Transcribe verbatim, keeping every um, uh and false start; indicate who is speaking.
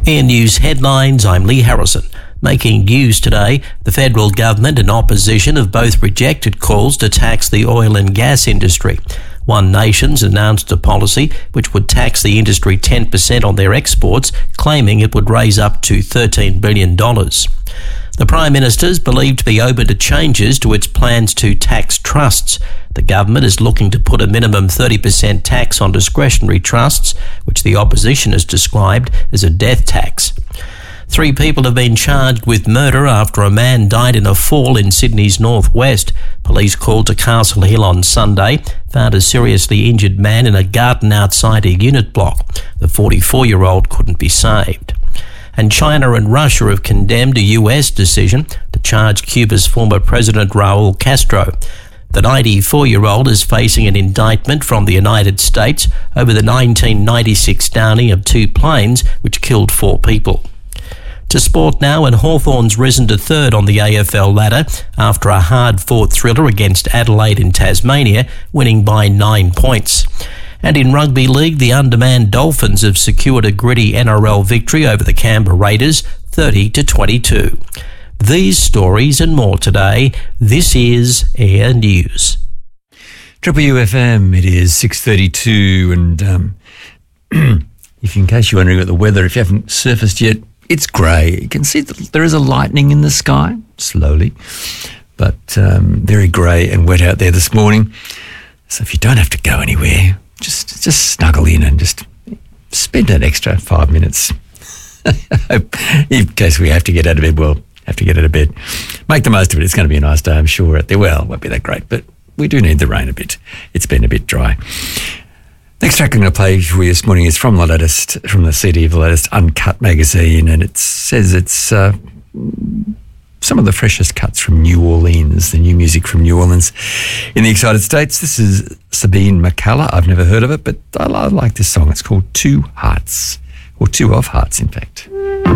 Speaker 1: Air News headlines, I'm Lee Harrison. Making news today, the federal government and opposition have both rejected calls to tax the oil and gas industry. One Nation's announced a policy which would tax the industry ten percent on their exports, claiming it would raise up to thirteen billion dollars. The Prime Minister is believed to be open to changes to its plans to tax trusts. The government is looking to put a minimum thirty percent tax on discretionary trusts, which the opposition has described as a death tax. Three people have been charged with murder after a man died in a fall in Sydney's northwest. Police called to Castle Hill on Sunday found a seriously injured man in a garden outside a unit block. The forty-four-year-old couldn't be saved. And China and Russia have condemned a U S decision to charge Cuba's former president Raul Castro. The ninety-four-year-old is facing an indictment from the United States over the nineteen ninety-six downing of two planes which killed four people. To sport now, and Hawthorn's risen to third on the A F L ladder after a hard-fought thriller against Adelaide in Tasmania, winning by nine points. And in Rugby League, the undermanned Dolphins have secured a gritty N R L victory over the Canberra Raiders, thirty to twenty-two. These stories and more today. This is Air News.
Speaker 2: Triple U F M, it is six thirty-two, and um, if in case you're wondering about the weather, if you haven't surfaced yet, it's grey. You can see that there is a lightning in the sky, slowly, but um, very grey and wet out there this morning. So if you don't have to go anywhere, just just snuggle in and just spend an extra five minutes. In case we have to get out of bed, we'll have to get out of bed. Make the most of it. It's going to be a nice day, I'm sure, out there. Well, it won't be that great, but we do need the rain a bit. It's been a bit dry. Next track I'm going to play for you this morning is from the latest, from the C D of the latest Uncut magazine, and it says it's uh, some of the freshest cuts from New Orleans, the new music from New Orleans in the United States. This is Sabine McCullough. I've never heard of it, but I like this song. It's called Two Hearts, or Two of Hearts, in fact.